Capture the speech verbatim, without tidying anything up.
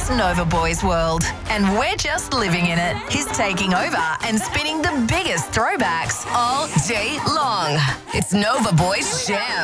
It's Nova Boy's world, and we're just living in it. He's taking over and spinning the biggest throwbacks all day long. It's Nova Boy's Jam.